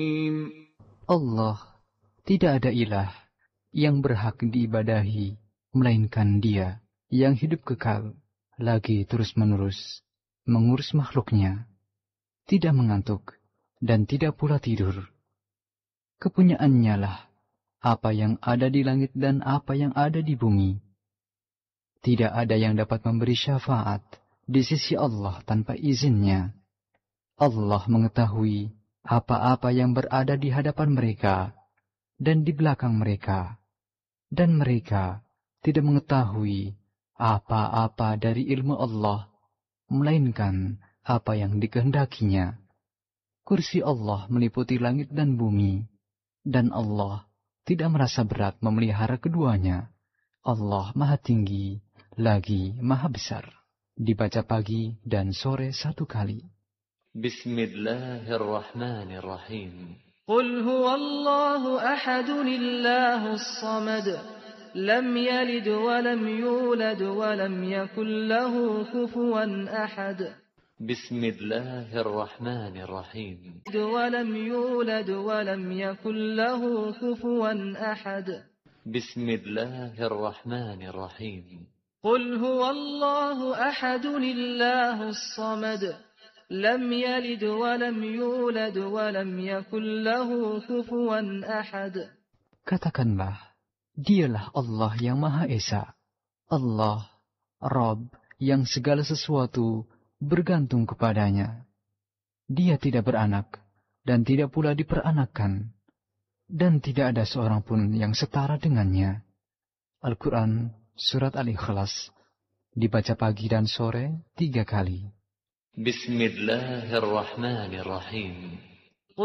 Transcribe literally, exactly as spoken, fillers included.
Allah, tidak ada ilah yang berhak diibadahi, melainkan Dia yang hidup kekal, lagi terus-menerus, mengurus makhluknya, tidak mengantuk, dan tidak pula tidur. Kepunyaannya lah apa yang ada di langit dan apa yang ada di bumi. Tidak ada yang dapat memberi syafaat di sisi Allah tanpa izinnya. Allah mengetahui apa-apa yang berada di hadapan mereka dan di belakang mereka. Dan mereka tidak mengetahui apa-apa dari ilmu Allah, melainkan apa yang dikehendakinya. Kursi Allah meliputi langit dan bumi, dan Allah tidak merasa berat memelihara keduanya. Allah Maha Tinggi, lagi Maha Besar. Dibaca pagi dan sore satu kali. Bismillahirrahmanirrahim. Qul huwallahu ahadun illahus samad. Lam yalid wa lam yulad wa lam yakul lahu kufuwan ahad. Bismillahirrahmanirrahim. Wa lam yulad wa lam yakul lahu kufuwan ahad. Bismillahirrahmanirrahim. Qul huwallahu ahadun illahus samad. Lam yalid wa lam yulad wa lam yakul lahu kufuwan ahad. Katakanlah, Dialah Allah yang Maha Esa, Allah, Rabb yang segala sesuatu bergantung kepadanya. Dia tidak beranak, dan tidak pula diperanakkan, dan tidak ada seorang pun yang setara dengannya. Al-Quran, Surat Al-Ikhlas, dibaca pagi dan sore tiga kali. Bismillahirrahmanirrahim.